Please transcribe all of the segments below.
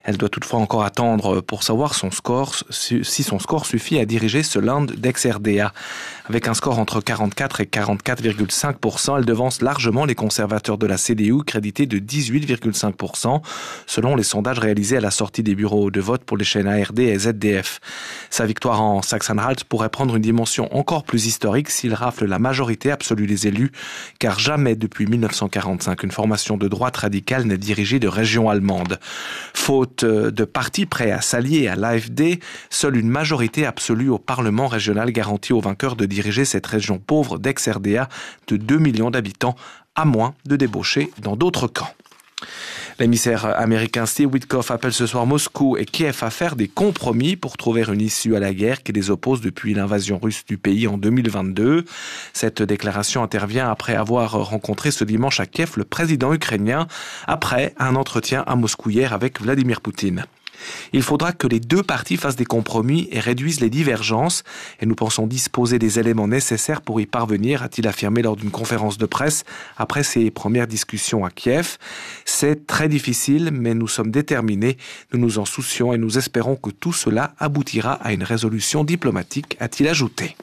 Elle doit toutefois encore attendre pour savoir si son score suffit à diriger ce land d'ex-RDA. Avec un score entre 44 et 44,5%, elle devance largement les conservateurs de la CDU, crédités de 18,5%, selon les sondages réalisés à la sortie des bureaux de vote pour les chaînes ARD et ZDF. Sa victoire en Saxe-Anhalt pourrait prendre une dimension encore plus historique s'il rafle la majorité absolue des élus, car jamais depuis 1945 une formation de droite radicale n'est dirigée de région allemande. Faute de partis prêts à s'allier à l'AfD, seule une majorité absolue au Parlement régional garantit aux vainqueurs de diriger cette région pauvre d'ex-RDA de 2 millions d'habitants, à moins de débaucher dans d'autres camps. L'émissaire américain Steve Witkoff appelle ce soir Moscou et Kiev à faire des compromis pour trouver une issue à la guerre qui les oppose depuis l'invasion russe du pays en 2022. Cette déclaration intervient après avoir rencontré ce dimanche à Kiev le président ukrainien, après un entretien à Moscou hier avec Vladimir Poutine. Il faudra que les deux parties fassent des compromis et réduisent les divergences, et nous pensons disposer des éléments nécessaires pour y parvenir, a-t-il affirmé lors d'une conférence de presse après ses premières discussions à Kiev. C'est très difficile, mais nous sommes déterminés, nous nous en soucions et nous espérons que tout cela aboutira à une résolution diplomatique, a-t-il ajouté.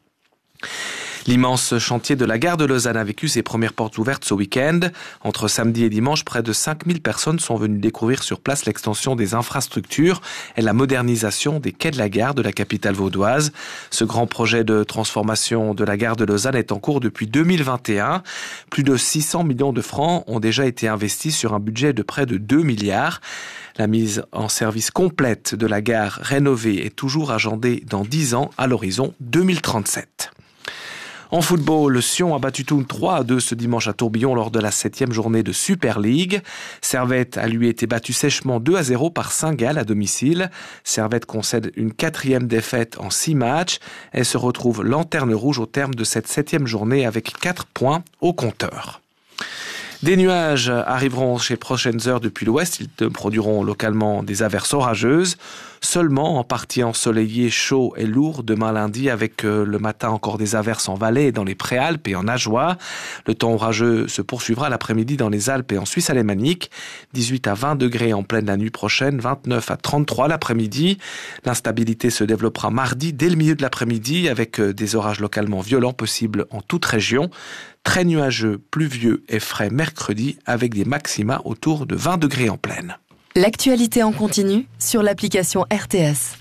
L'immense chantier de la gare de Lausanne a vécu ses premières portes ouvertes ce week-end. Entre samedi et dimanche, près de 5000 personnes sont venues découvrir sur place l'extension des infrastructures et la modernisation des quais de la gare de la capitale vaudoise. Ce grand projet de transformation de la gare de Lausanne est en cours depuis 2021. Plus de 600 millions de francs ont déjà été investis sur un budget de près de 2 milliards. La mise en service complète de la gare rénovée est toujours agendée dans 10 ans à l'horizon 2037. En football, le Sion a battu Thun 3-2 ce dimanche à Tourbillon lors de la 7e journée de Super League. Servette a lui été battu sèchement 2-0 par Saint-Gall à domicile. Servette concède une 4e défaite en 6 matchs et se retrouve lanterne rouge au terme de cette 7e journée avec 4 points au compteur. Des nuages arriveront ces prochaines heures depuis l'ouest. Ils produiront localement des averses orageuses. Seulement en partie ensoleillé, chaud et lourd demain lundi avec le matin encore des averses en vallée et dans les Préalpes et en Ajoie. Le temps orageux se poursuivra l'après-midi dans les Alpes et en Suisse alémanique. 18 à 20 degrés en pleine la nuit prochaine, 29 à 33 l'après-midi. L'instabilité se développera mardi dès le milieu de l'après-midi avec des orages localement violents possibles en toute région. Très nuageux, pluvieux et frais mercredi avec des maxima autour de 20 degrés en pleine. L'actualité en continu sur l'application RTS.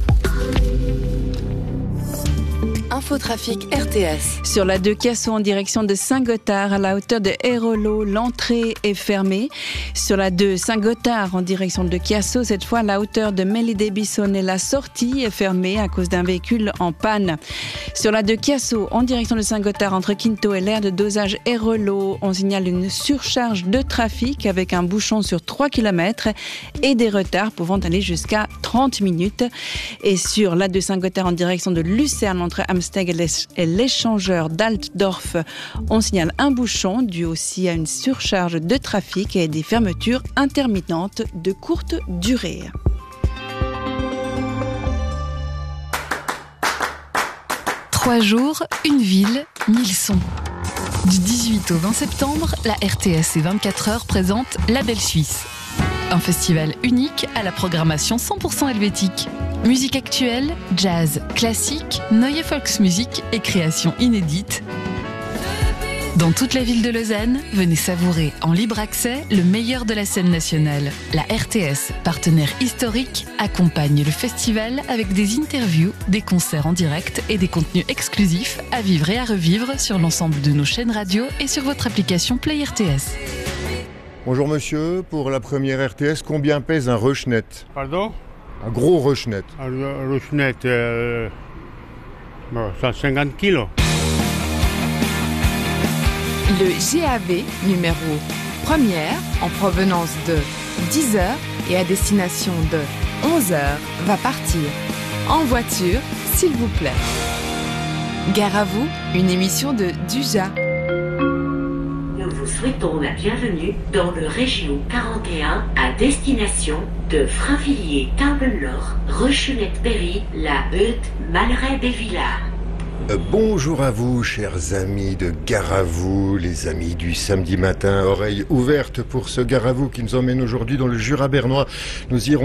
Infotrafic RTS. Sur la 2 Cassot en direction de Saint-Gothard, à la hauteur de Hérolot, l'entrée est fermée. Sur la 2 Saint-Gothard en direction de Cassot, cette fois à la hauteur de Mélisée-Bissonnay, la sortie est fermée à cause d'un véhicule en panne. Sur la 2 Cassot en direction de Saint-Gothard entre Quinto et l'aire de dosage Hérolot, on signale une surcharge de trafic avec un bouchon sur 3 km et des retards pouvant aller jusqu'à 30 minutes. Et sur la 2 Saint-Gothard en direction de Lucerne entre Amsteg et l'échangeur d'Altdorf, on signale un bouchon dû aussi à une surcharge de trafic et des fermetures intermittentes de courte durée. Trois jours, une ville, 1000 sons. Du 18 au 20 septembre, la RTS et 24 heures présente La Belle Suisse. Un festival unique à la programmation 100% helvétique. Musique actuelle, jazz, classique, neue Volksmusik et créations inédites. Dans toute la ville de Lausanne, venez savourer en libre accès le meilleur de la scène nationale. La RTS, partenaire historique, accompagne le festival avec des interviews, des concerts en direct et des contenus exclusifs à vivre et à revivre sur l'ensemble de nos chaînes radio et sur votre application Play RTS. Bonjour monsieur, pour la première RTS, combien pèse un rushnet ? Pardon ? Un gros rushnet. Un rushnet, 150 kilos. Le GAV numéro 1er en provenance de 10h et à destination de 11h va partir. En voiture, s'il vous plaît. Gare à vous, une émission de Duja. Nous vous souhaitons la bienvenue dans le Région 41 à destination de Frainvilliers, Timbelor, Ruchenet-Perry, La Heute, Malray-Bévillard. Bonjour à vous, chers amis de Gare à vous, les amis du samedi matin, oreilles ouvertes pour ce Gare à vous qui nous emmène aujourd'hui dans le Jura bernois. Nous irons